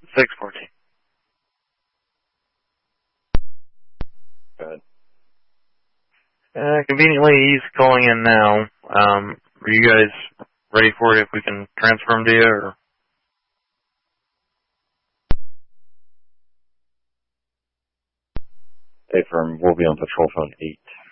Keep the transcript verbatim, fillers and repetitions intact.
six fourteen. Go ahead. Uh, conveniently, he's calling in now. Um, are you guys ready for it if we can transfer him to you? Or? Hey, firm, we'll be on patrol phone eight.